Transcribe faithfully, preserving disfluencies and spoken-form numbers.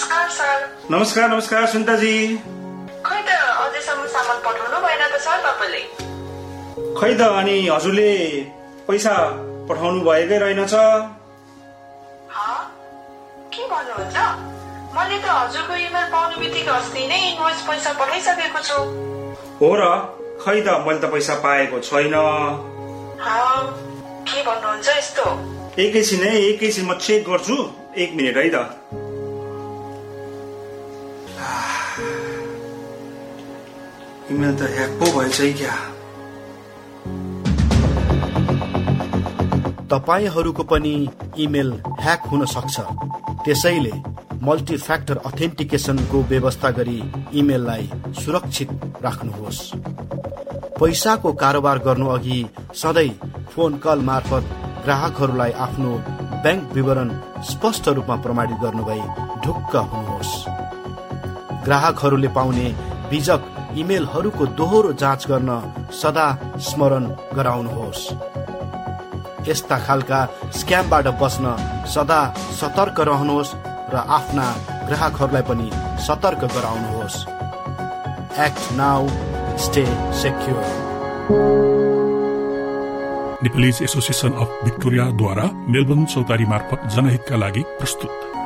नमस्कार सर। नमस्कार नमस्कार सुन्ताजी। खै त अझैसम्म सामान पठाउनु भएन त सर तपाईँले? खै त अनि हजुरले पैसा पठाउनु भएकै रहेनछ। के भन्नुहुन्छ? मैले त हजुरको इमेल पाउनु बित्तिकै अस्ति नै इनभोइस पैसा पठाइसकेको छु। हो र? खै त मैले त पैसा पाएको छैन। के भन्नुहुन्छ यस्तो? एकैछिन है एकैछिन म चेक गर्छु, एक मिनट है त। इमेल त ह्याक पो भएछ क्या। तपाईहरूको पनि इमेल ह्याक हुन सक्छ, त्यसैले मल्टी फ्याक्टर अथेन्टिकेसनको व्यवस्था गरी इमेललाई सुरक्षित राख्नुहोस्। पैसाको कारोबार गर्नु अघि सधैँ फोन कल मार्फत ग्राहकहरूलाई आफ्नो ब्याङ्क विवरण स्पष्ट रूपमा प्रमाणित गर्नुभई ढुक्क हुनुहोस्। ग्राहकहरूले पाउने बिजक इमेलहरूको दोहोरो जाँच गर्न सदा स्मरण गराउनुहोस्। यस्ता खालका स्क्यामबाट बच्न सदा सतर्क रहनुहोस् र आफ्ना ग्राहकहरूलाई पनि सतर्क गराउनुहोस्। Act now, stay secure. Nepalese association of भिक्टोरियाद्वारा Melbourne चौतारी मार्फत जनहितका लागि प्रस्तुत।